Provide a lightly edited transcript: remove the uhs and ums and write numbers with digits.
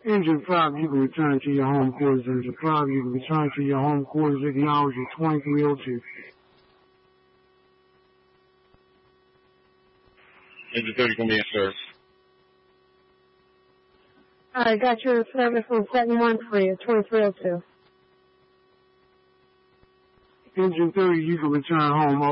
Engine 5, you can return to your home quarters. Engine 5, you can return to your home quarters. Acknowledge 2302. Engine 30 can be in service. I got your service on 7-1 for you, 2302. Engine 30, you can return home.